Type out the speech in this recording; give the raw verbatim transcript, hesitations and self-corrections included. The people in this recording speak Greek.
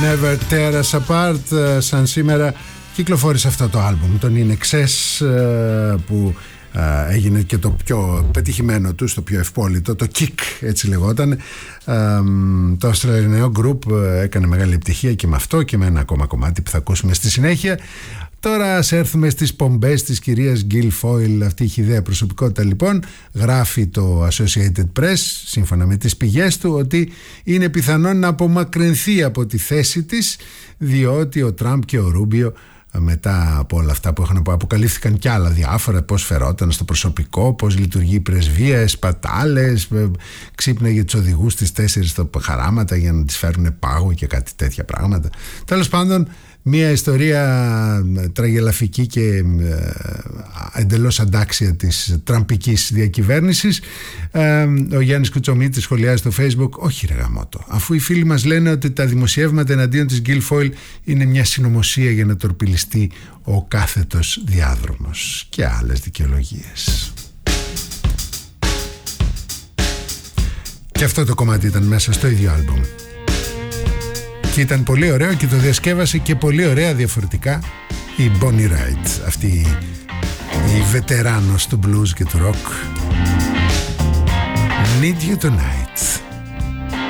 Never Tear Us Apart. Σαν σήμερα κυκλοφόρησε αυτό το άλμπουμ, τον In Excess, που έγινε και το πιο πετυχημένο του, το πιο ευπόλυτο, το Kick, έτσι λεγόταν. Το αυστραλιανό group έκανε μεγάλη επιτυχία και με αυτό και με ένα ακόμα κομμάτι που θα ακούσουμε στη συνέχεια. Τώρα ας έρθουμε στις πομπές της κυρίας Guilfoyle. Αυτή η χυδαία προσωπικότητα λοιπόν, γράφει το Associated Press σύμφωνα με τις πηγές του ότι είναι πιθανόν να απομακρυνθεί από τη θέση της, διότι ο Τραμπ και ο Ρούμπιο, μετά από όλα αυτά που είχαν αποκαλύφθηκαν κι άλλα διάφορα, πώς φερόταν στο προσωπικό, πώς λειτουργεί η πρεσβεία, σπατάλες, ξύπναγε τους οδηγούς στις τέσσερις στο χαράματα για να τις φέρουν πάγο και κάτι τέτοια πράγματα. Τέλος πάντων, μια ιστορία τραγελαφική και εντελώς αντάξια της τραμπικής διακυβέρνησης. Ο Γιάννης Κουτσομίτης σχολιάζει στο Facebook: όχι ρε γαμώτο, αφού οι φίλοι μας λένε ότι τα δημοσιεύματα εναντίον της Guilfoyle είναι μια συνωμοσία για να τορπιλιστεί ο κάθετος διάδρομος, και άλλες δικαιολογίες. Και αυτό το κομμάτι ήταν μέσα στο ίδιο άλμπουμ. Και ήταν πολύ ωραίο και το διασκεύασε και πολύ ωραία διαφορετικά η Bonnie Raitt, αυτή η βετεράνος του blues και του rock. Need You Tonight.